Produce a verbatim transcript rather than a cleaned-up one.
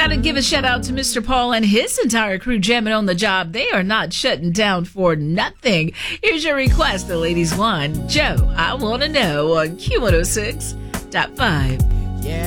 Got to give a shout out to Mister Paul and his entire crew jamming on the job. They are not shutting down for nothing. Here's your request, the ladies want Joe, I Want to Know on Q one oh six point five.